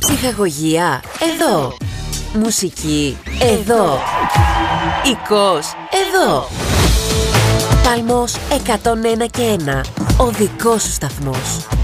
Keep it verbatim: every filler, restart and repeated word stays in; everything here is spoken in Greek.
Ψυχαγωγία, εδώ. Μουσική, εδώ. Οικός, εδώ. Πάλμος εκατόν ένα και ένα, ο δικός σου σταθμός.